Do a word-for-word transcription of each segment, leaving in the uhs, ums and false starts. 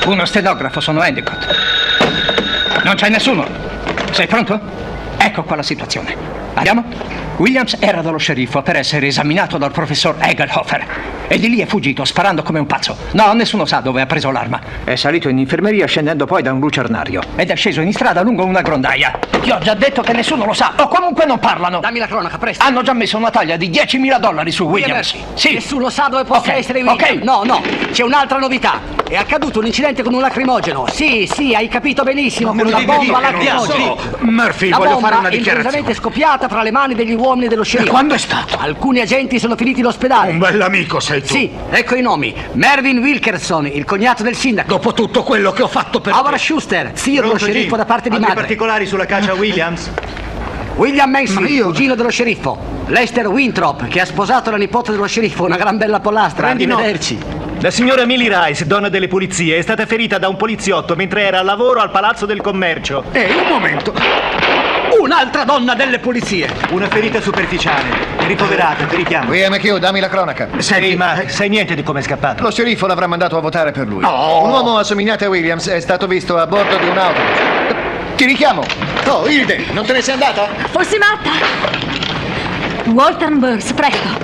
Uno stenografo, sono Endicott. Non c'è nessuno. Sei pronto? Ecco qua la situazione. Andiamo? Williams era dallo sceriffo per essere esaminato dal professor Egelhofer e di lì è fuggito sparando come un pazzo. No, nessuno sa dove ha preso l'arma. È salito in infermeria scendendo poi da un lucernario ed è sceso in strada lungo una grondaia. Ti ho già detto che nessuno lo sa, o comunque non parlano. Dammi la cronaca, presto. Hanno già messo una taglia di diecimila dollari su Williams. Sì. Nessuno sa dove possa okay. essere Williams. Ok. No, no, c'è un'altra novità. È accaduto un incidente con un lacrimogeno. Sì, sì, hai capito benissimo. Non con una bomba lacrimogena. Murphy, la voglio bomba fare una è dichiarazione. improvvisamente scoppiata tra le mani degli uomini dello sceriffo. Quando è stato? Alcuni agenti sono finiti in ospedale. Un bell'amico sei tu. Sì, ecco i nomi. Mervyn Wilkerson, il cognato del sindaco. Dopo tutto quello che ho fatto per Howard te. Schuster, zio dello Pronto, sceriffo Jim? da parte di Altri madre. particolari sulla caccia a Williams? William Mansfield, io- cugino dello sceriffo. Lester Winthrop, che ha sposato la nipote dello sceriffo, una gran bella pollastra. Prendi nota. Arrivederci. La signora Millie Rice, donna delle pulizie, è stata ferita da un poliziotto mentre era al lavoro al Palazzo del Commercio. Ehi, un momento. Un'altra donna delle pulizie. Una ferita superficiale. È ricoverata, ti richiamo. William McHugh, dammi la cronaca. Senti, ma sai niente di come è scappato? Lo sceriffo l'avrà mandato a votare per lui. No. Un uomo assomigliante a Williams è stato visto a bordo di un autobus. Ti richiamo. Oh, Hilde, non te ne sei andata? Fossi matta! Walter Burns, presto!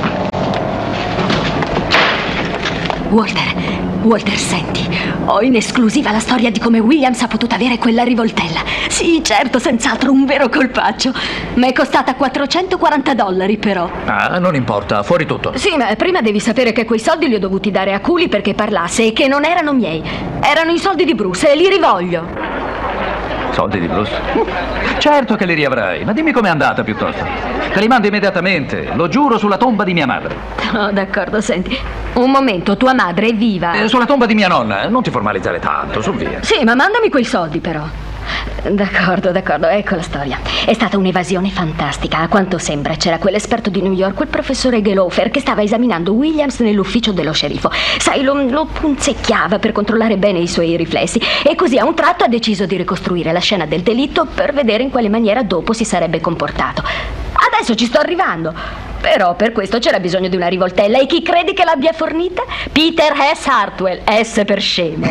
Walter, Walter, senti, ho in esclusiva la storia di come Williams ha potuto avere quella rivoltella. Sì, certo, senz'altro un vero colpaccio. Ma è costata quattrocentoquaranta dollari, però. Ah, non importa, fuori tutto. Sì, ma prima devi sapere che quei soldi li ho dovuti dare a Cooley perché parlasse e che non erano miei. Erano i soldi di Bruce e li rivoglio. Soldi di Bruce? Certo che li riavrai, ma dimmi com'è andata piuttosto. Te li mando immediatamente, lo giuro sulla tomba di mia madre. Oh, d'accordo, senti. Un momento, tua madre è viva? Eh, sulla tomba di mia nonna, non ti formalizzare tanto, su via. Sì, ma mandami quei soldi, però. D'accordo, d'accordo, ecco la storia. È stata un'evasione fantastica, a quanto sembra. C'era quell'esperto di New York, quel professore Gelofer, che stava esaminando Williams nell'ufficio dello sceriffo. Sai, lo, lo punzecchiava per controllare bene i suoi riflessi e così a un tratto ha deciso di ricostruire la scena del delitto per vedere in quale maniera dopo si sarebbe comportato. Adesso ci sto arrivando. Però per questo c'era bisogno di una rivoltella e chi credi che l'abbia fornita? Peter S. Hartwell, S per scemo.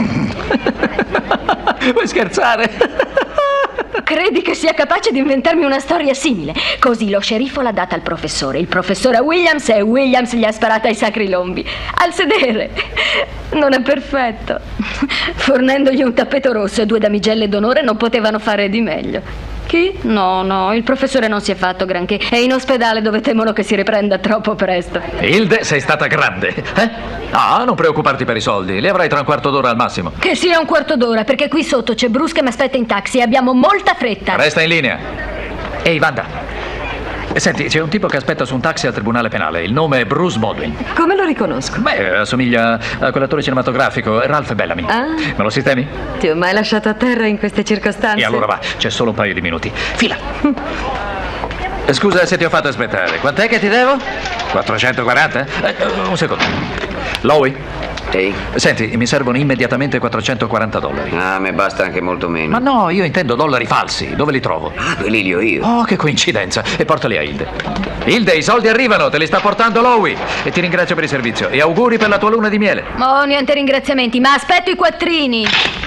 Vuoi scherzare? Credi che sia capace di inventarmi una storia simile? Così lo sceriffo l'ha data al professore, il professore a Williams e Williams gli ha sparata ai sacri lombi. Al sedere. Non è perfetto. Fornendogli un tappeto rosso e due damigelle d'onore non potevano fare di meglio. Chi? No, no, il professore non si è fatto granché. È in ospedale dove temono che si riprenda troppo presto. Hilde, sei stata grande, eh? Ah, non preoccuparti per i soldi, li avrai tra un quarto d'ora al massimo. Che sia un quarto d'ora, perché qui sotto c'è Bruce che mi aspetta in taxi e abbiamo molta fretta. Resta in linea. Ehi, Wanda. Senti, c'è un tipo che aspetta su un taxi al tribunale penale. Il nome è Bruce Baldwin. Come lo riconosco? Beh, assomiglia a quell'attore cinematografico, Ralph Bellamy. Ah. Me lo sistemi? Ti ho mai lasciato a terra in queste circostanze? E allora va, c'è solo un paio di minuti. Fila. Scusa se ti ho fatto aspettare. Quant'è che ti devo? quattrocentoquaranta? Eh, un secondo. Lowy? Ehi? Senti, mi servono immediatamente quattrocentoquaranta dollari. Ah, me basta anche molto meno. Ma no, io intendo dollari falsi. Dove li trovo? Ah, quelli li ho io. Oh, che coincidenza. E portali a Hilde. Hilde, i soldi arrivano, te li sta portando Lowy. E ti ringrazio per il servizio. E auguri per la tua luna di miele. Oh, niente ringraziamenti, ma aspetto i quattrini.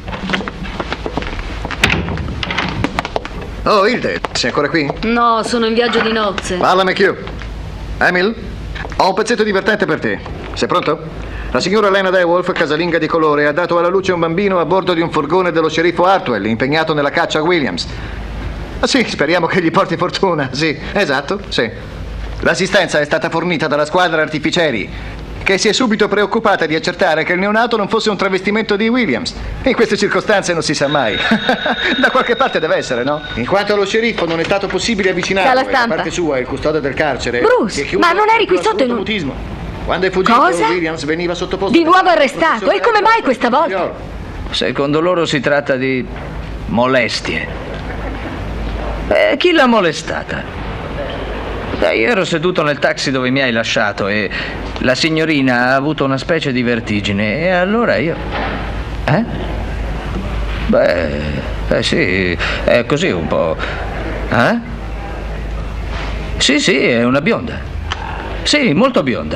Oh, Hilde, sei ancora qui? No, sono in viaggio di nozze. Parla, McHugh. Emil, ho un pezzetto divertente per te. Sei pronto? La signora Lena DeWolf, casalinga di colore, ha dato alla luce un bambino a bordo di un furgone dello sceriffo Hartwell, impegnato nella caccia a Williams. Ah, sì, speriamo che gli porti fortuna. Sì, esatto, sì. L'assistenza è stata fornita dalla squadra artificieri, che si è subito preoccupata di accertare che il neonato non fosse un travestimento di Williams. In queste circostanze non si sa mai. Da qualche parte deve essere, no? In quanto allo sceriffo non è stato possibile avvicinarlo, Dalla e da stampa. parte sua il custode del carcere. Bruce, che chiude ma non eri qui sotto in un- mutismo. Quando è fuggito, Cosa? Williams veniva sottoposto Di nuovo arrestato? E come mai questa volta? Secondo loro si tratta di molestie. Eh, chi l'ha molestata? Beh, io ero seduto nel taxi dove mi hai lasciato e la signorina ha avuto una specie di vertigine e allora io... Eh? Beh, eh sì, è così un po'... Eh? Sì, sì, è una bionda. Sì, molto bionda.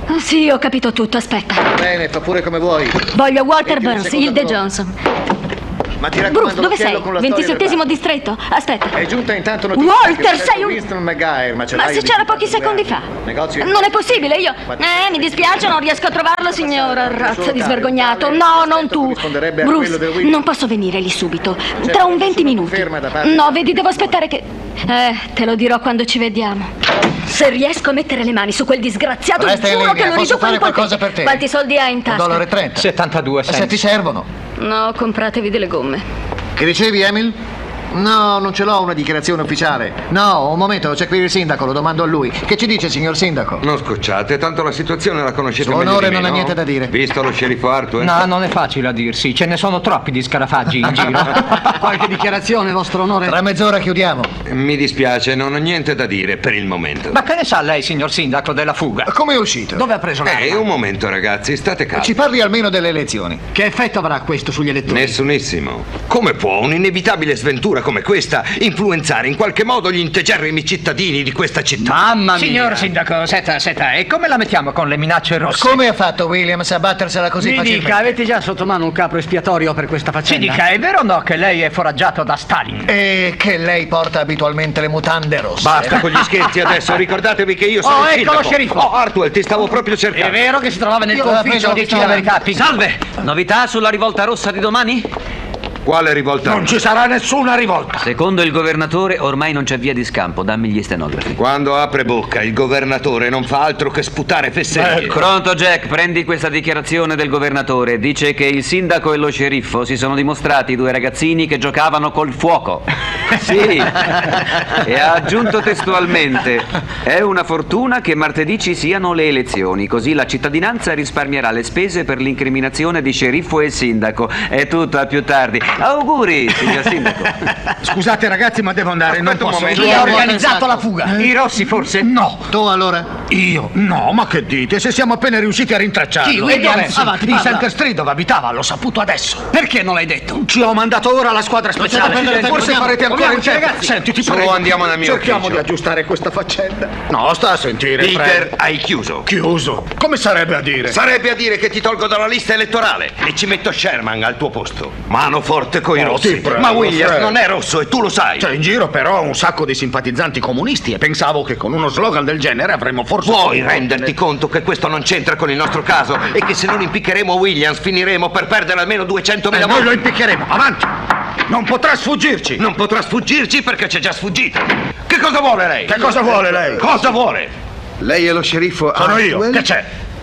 Oh, sì, ho capito tutto, aspetta. Bene, fa pure come vuoi. Voglio Walter Metti un Burns, secondo Hilde blocco. Johnson. Ma ti raccomando, Bruce, dove l'occhiello sei? con la storia ventisettesimo del distretto? Aspetta. È giunta intanto notizia Walter, che sei un... Winston McGuire, Ma macellaio se di c'era pochi cinquantadue secondi fa. anni. Negozio in- Non è possibile, io... Eh, mi dispiace, non riesco a trovarlo, signora. Razza di svergognato. No, non tu. Bruce, non posso venire lì subito. Tra un venti minuti. No, vedi, devo aspettare che... Eh, te lo dirò quando ci vediamo. Se riesco a mettere le mani su quel disgraziato, Resta in giuro linea, che lo posso riduco fare in polpette. qualcosa per te? Quanti soldi hai in Un dollaro e tasca? trenta. settantadue Se centi. ti servono. No, compratevi delle gomme. Che dicevi, Emil? No, non ce l'ho una dichiarazione ufficiale. No, un momento, c'è qui il sindaco, lo domando a lui. Che ci dice, signor sindaco? Non scocciate, tanto la situazione la conoscete Suo meglio onore di me, non ha no? niente da dire. Visto lo sceriffo Arthur? No, non è facile a dirsi, ce ne sono troppi di scarafaggi in giro. Qualche dichiarazione, vostro onore? Tra mezz'ora chiudiamo. Mi dispiace, non ho niente da dire per il momento. Ma che ne sa lei, signor sindaco, della fuga? Come è uscito? Dove ha preso l'arma? Eh, un momento ragazzi, state calmi. Ci parli almeno delle elezioni. Che effetto avrà questo sugli elettori? Nessunissimo. Come può un'inevitabile sventura come questa influenzare in qualche modo gli integerrimi cittadini di questa città? Mamma mia! Signor sindaco, senta, senta, e come la mettiamo con le minacce rosse? Come ha fatto Williams a battersela così Mi facilmente? dica, avete già sotto mano un capo espiatorio per questa Ci faccenda? dica, è vero o no che lei è foraggiato da Stalin? E che lei porta abitualmente le mutande rosse. Basta con gli scherzi adesso, ricordatevi che io sono Oh, il ecco lo sindaco. sceriffo. Oh, Arthur, ti stavo proprio È cercando. vero che si trovava nel Io tuo la ufficio? prendo Dici di la cuore. verità, Pink. Salve! Novità sulla rivolta rossa di domani? Quale rivolta? Non ci sarà nessuna rivolta. Secondo il governatore ormai non c'è via di scampo, dammi gli stenografi. Quando apre bocca il governatore non fa altro che sputare fesserie. Pronto Jack, prendi questa dichiarazione del governatore. Dice che il sindaco e lo sceriffo si sono dimostrati due ragazzini che giocavano col fuoco. Sì, e ha aggiunto testualmente: è una fortuna che martedì ci siano le elezioni, così la cittadinanza risparmierà le spese per l'incriminazione di sceriffo e sindaco. È tutto, a più tardi. Auguri, signor sindaco. Scusate ragazzi, ma devo andare, non Aspetta un posso. momento. Chi ha organizzato la fuga? I rossi forse? No. Tu allora? Io? No, ma che dite? Se siamo appena riusciti a rintracciarlo. Chi? Williams? E dove? Avanti, In parla. Center Street dove abitava, l'ho saputo adesso. Perché non l'hai detto? Ci ho mandato ora la squadra speciale. prendere tempo, Forse andiamo. farete ancora in Muoviamoci, tempo. ragazzi. Senti, ti Su, prego. andiamo nel mio Cerchiamo ufficio. di aggiustare questa faccenda. No, sta a sentire, Peter, prego. hai chiuso. Chiuso. Come sarebbe a dire? Sarebbe a dire che ti tolgo dalla lista elettorale e ci metto Sherman al tuo posto. Mano forte coi Oh, rossi. ti prego, Ma Williams Fred. non è rosso e tu lo sai. C'è in giro però un sacco di simpatizzanti comunisti e pensavo che con uno slogan del genere avremmo forse... Puoi renderti conto che questo non c'entra con il nostro caso e che se non impiccheremo Williams finiremo per perdere almeno duecentomila Eh, noi lo voti? impiccheremo, avanti! Non potrà sfuggirci! Non potrà sfuggirci perché c'è già sfuggito. Che cosa vuole lei? Che cosa vuole lei? Cosa vuole? Lei è lo sceriffo Sono io, Hartwell? che c'è?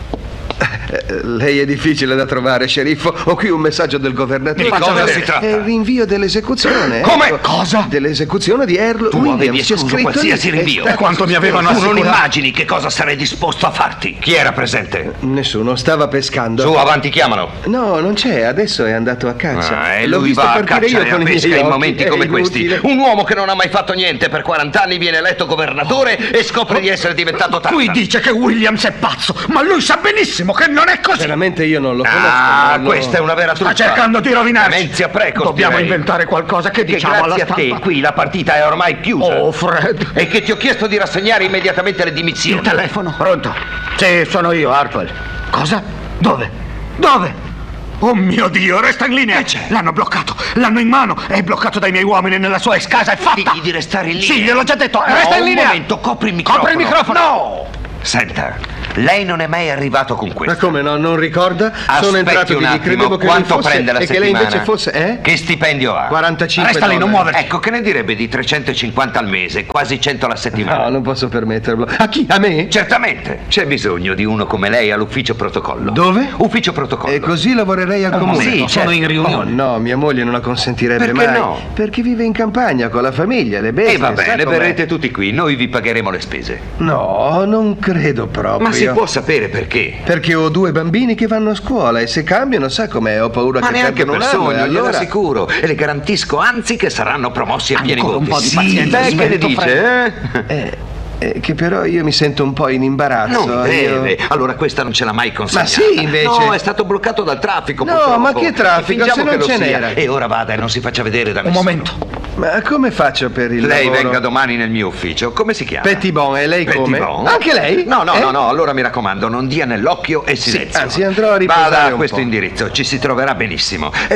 Eh, Lei è difficile da trovare, sceriffo. Ho qui un messaggio del governatore. Di cosa Come si tratta? È il rinvio dell'esecuzione. Come? Ecco, Cosa? Dell'esecuzione di Earl Tu Williams. avevi C'è escluso scritto qualsiasi lì, è rinvio. stato E quanto mi avevano Tu non assicurato? immagini che cosa sarei disposto a farti. Chi era presente? Nessuno, stava pescando. Su, avanti, chiamalo. No, non c'è, adesso è andato a caccia. Ah, e L'ho lui visto va a partire caccia io e a con i pesca miei in occhi, momenti è come questi. inutile. Un uomo che non ha mai fatto niente per quaranta anni viene eletto governatore e scopre di essere diventato tanta. Qui dice che Williams è pazzo, ma lui sa benissimo che non è così! Veramente io non lo conosco. Ah, ma no. questa è una vera truffa. Sta cercando di rovinarci! Demenzia precoce, Dobbiamo direi. inventare qualcosa che Che diciamo alla grazie a te stampa. qui la partita è ormai chiusa. Oh, Fred! E che ti ho chiesto di rassegnare immediatamente le Il dimissioni. telefono? Pronto? Sì, sono io, Hartwell. Cosa? Dove? Dove? Oh mio Dio, resta in linea! Che c'è? L'hanno bloccato, l'hanno in mano, è bloccato dai miei uomini nella sua ex casa, è fatta! Digli di restare in linea. Sì, gliel'ho già detto, No, resta in un linea! momento, copri il microfono. Copri il microfono! No! Senta, lei non è mai arrivato con Ma questo. come no, non ricorda? Aspetti Sono entrato un di lì, attimo, credevo che quanto lui fosse prende la e che settimana? lei invece fosse, eh? Che stipendio ha? quarantacinque Resta lì, non dollari. muoverti. Ecco, che ne direbbe di trecentocinquanta al mese, quasi cento alla settimana? No, non posso permetterlo. A chi? A me? Certamente, c'è bisogno di uno come lei all'ufficio protocollo. Dove? Ufficio protocollo. E così lavorerei al comune. sì, sono certo. in riunione. Oh, no, mia moglie non la consentirebbe Perché mai. no? Perché vive in campagna con la famiglia, le bestie. E va sa bene, com'è. verrete tutti qui, noi vi pagheremo le spese. No, non credo proprio. Ma si può sapere perché? Perché ho due bambini che vanno a scuola e se cambiano sa com'è, ho paura Ma che neanche perdono per un anno sogno, e glielo allora... assicuro. E le garantisco anzi che saranno promossi a pieni Ancora voti. un po' di Sì, pazienza, beh, che ne smetto, dice, eh? Eh, eh, che però io mi sento un po' in imbarazzo. Non io- deve. Allora questa non ce l'ha mai consegnata. Ma sì, invece. No, è stato bloccato dal traffico. No, purtroppo. ma che traffico, E fingiamo se non che lo ce sia. n'era. E ora vada e non si faccia vedere da Un nessuno. momento. Ma come faccio per il Lei lavoro? venga domani nel mio ufficio. Come si chiama? Pettibon, e lei come? Pettibon? Anche lei? No, no, Eh? no, no, allora mi raccomando, non dia nell'occhio e silenzio. anzi, andrò a riposare Vada a un questo po'. indirizzo, ci si troverà benissimo.